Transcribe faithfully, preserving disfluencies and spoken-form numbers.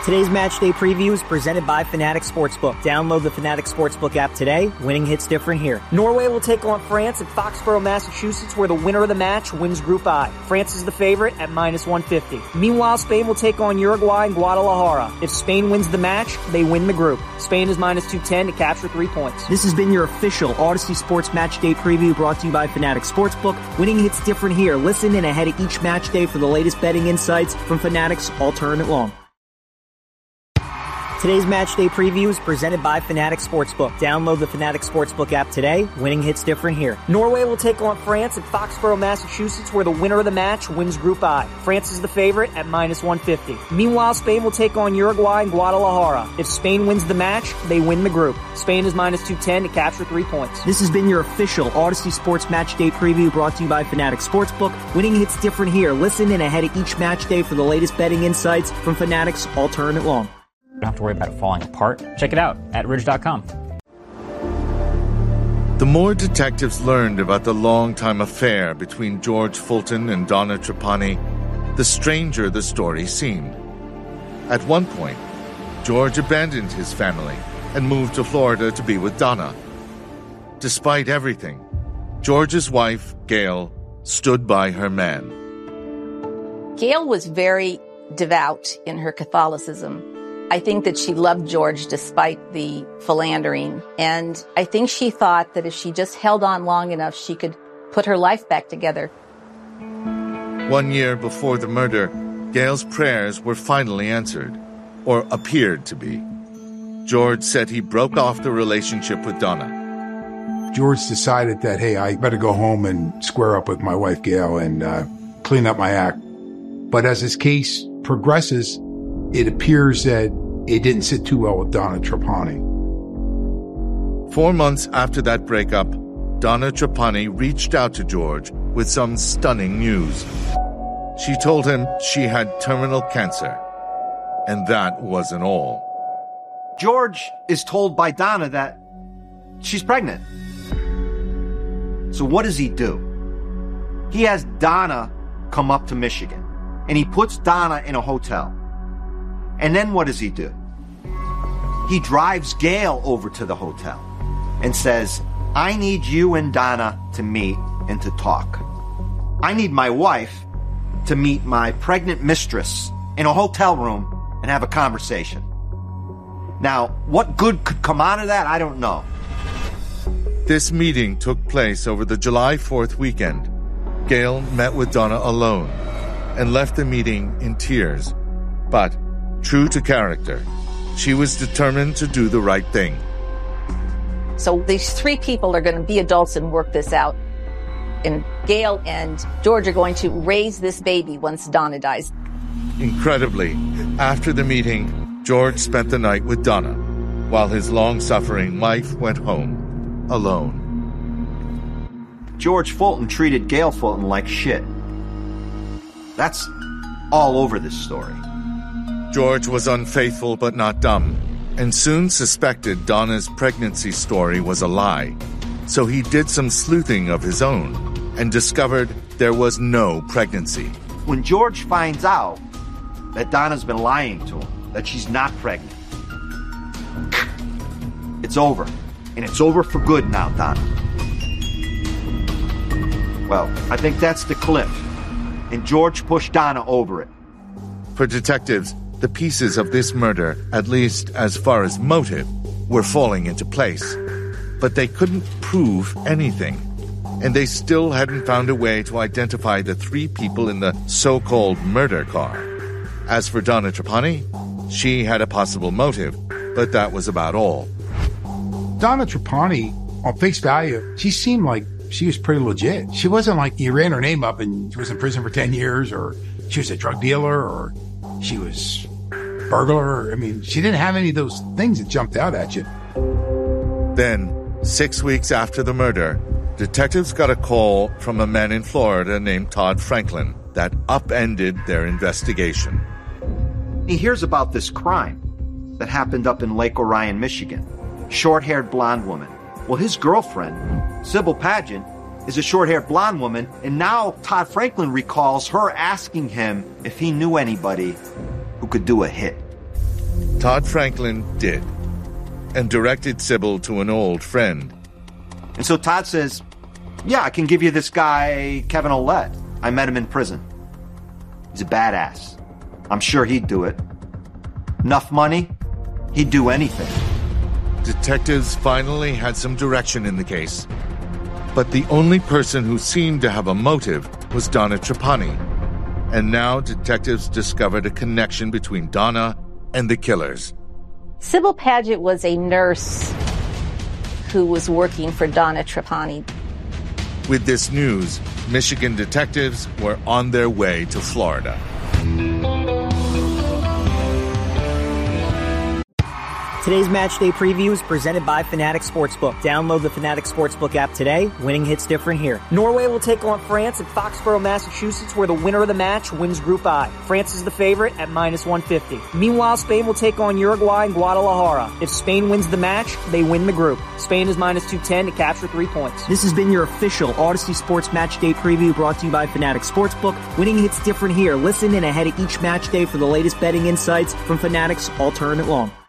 Today's match day preview is presented by Fanatics Sportsbook. Download the Fanatics Sportsbook app today. Winning hits different here. Norway will take on France at Foxborough, Massachusetts, where the winner of the match wins Group I. France is the favorite at minus one fifty. Meanwhile, Spain will take on Uruguay in Guadalajara. If Spain wins the match, they win the group. Spain is minus two ten to capture three points. This has been your official Odyssey Sports Match Day preview brought to you by Fanatics Sportsbook. Winning hits different here. Listen in ahead of each match day for the latest betting insights from Fanatics all tournament long. Today's match day preview is presented by Fanatics Sportsbook. Download the Fanatics Sportsbook app today. Winning hits different here. Norway will take on France at Foxborough, Massachusetts, where the winner of the match wins Group I. France is the favorite at minus one fifty. Meanwhile, Spain will take on Uruguay in Guadalajara. If Spain wins the match, they win the group. Spain is minus two ten to capture three points. This has been your official Odyssey Sports Match Day preview brought to you by Fanatics Sportsbook. Winning hits different here. Listen in ahead of each match day for the latest betting insights from Fanatics all tournament long. Don't have to worry about it falling apart. Check it out at ridge dot com. The more detectives learned about the long-time affair between George Fulton and Donna Trapani, the stranger the story seemed. At one point, George abandoned his family and moved to Florida to be with Donna. Despite everything, George's wife, Gail, stood by her man. Gail was very devout in her Catholicism. I think that she loved George despite the philandering. And I think she thought that if she just held on long enough, she could put her life back together. One year before the murder, Gail's prayers were finally answered, or appeared to be. George said he broke off the relationship with Donna. George decided that, hey, I better go home and square up with my wife, Gail, and uh, clean up my act. But as his case progresses, it appears that it didn't sit too well with Donna Trapani. Four months after that breakup, Donna Trapani reached out to George with some stunning news. She told him she had terminal cancer, and that wasn't all. George is told by Donna that she's pregnant. So what does he do? He has Donna come up to Michigan, and he puts Donna in a hotel. And then what does he do? He drives Gail over to the hotel and says, I need you and Donna to meet and to talk. I need my wife to meet my pregnant mistress in a hotel room and have a conversation. Now, what good could come out of that? I don't know. This meeting took place over the July fourth weekend. Gail met with Donna alone and left the meeting in tears. But true to character, she was determined to do the right thing. So these three people are going to be adults and work this out. And Gail and George are going to raise this baby once Donna dies. Incredibly, after the meeting, George spent the night with Donna, while his long-suffering wife went home, alone. George Fulton treated Gail Fulton like shit. That's all over this story. George was unfaithful but not dumb, and soon suspected Donna's pregnancy story was a lie. So he did some sleuthing of his own and discovered there was no pregnancy. When George finds out that Donna's been lying to him, that she's not pregnant, it's over. And it's over for good now, Donna. Well, I think that's the cliff. And George pushed Donna over it. For detectives, the pieces of this murder, at least as far as motive, were falling into place. But they couldn't prove anything. And they still hadn't found a way to identify the three people in the so-called murder car. As for Donna Trapani, she had a possible motive, but that was about all. Donna Trapani, on face value, she seemed like she was pretty legit. She wasn't like you ran her name up and she was in prison for ten years, or she was a drug dealer, or she was a burglar. I mean, she didn't have any of those things that jumped out at you. Then, six weeks after the murder, detectives got a call from a man in Florida named Todd Franklin that upended their investigation. He hears about this crime that happened up in Lake Orion, Michigan. Short-haired blonde woman. Well, his girlfriend, Sybil Pageant, is a short-haired blonde woman, and now Todd Franklin recalls her asking him if he knew anybody who could do a hit. Todd Franklin did, and directed Sybil to an old friend. And so Todd says, yeah, I can give you this guy, Kevin Ouellette. I met him in prison. He's a badass. I'm sure he'd do it. Enough money, he'd do anything. Detectives finally had some direction in the case. But the only person who seemed to have a motive was Donna Trapani. And now detectives discovered a connection between Donna and the killers. Sybil Paget was a nurse who was working for Donna Trapani. With this news, Michigan detectives were on their way to Florida. Today's match day preview is presented by Fanatic Sportsbook. Download the Fanatic Sportsbook app today. Winning hits different here. Norway will take on France at Foxborough, Massachusetts, where the winner of the match wins Group I. France is the favorite at minus one fifty. Meanwhile, Spain will take on Uruguay in Guadalajara. If Spain wins the match, they win the group. Spain is minus two ten to capture three points. This has been your official Odyssey Sports Match Day preview brought to you by Fanatic Sportsbook. Winning hits different here. Listen in ahead of each match day for the latest betting insights from Fanatic's All Tournament Long.